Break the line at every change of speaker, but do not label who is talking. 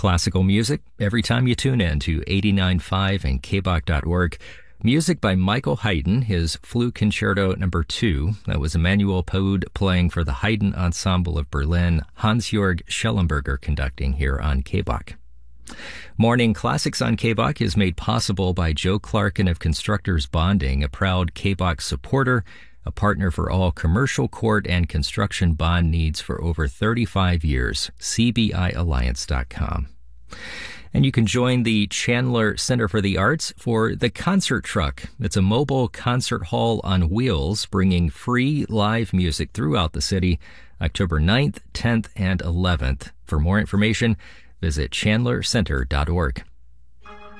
Classical music every time you tune in to 89.5 and kbach.org. Music by Michael Haydn, his Flute Concerto No. 2. That was Emanuel Pode playing for the Haydn Ensemble of Berlin, Hans-Jörg Schellenberger conducting here on KBach. Morning Classics on KBach is made possible by Joe Clarkin of Constructors Bonding, a proud KBach supporter, a partner for all commercial court and construction bond needs for over 35 years. CBIAlliance.com. And you can join the Chandler Center for the Arts for the Concert Truck. It's a mobile concert hall on wheels bringing free live music throughout the city, October 9th, 10th, and 11th. For more information, visit chandlercenter.org.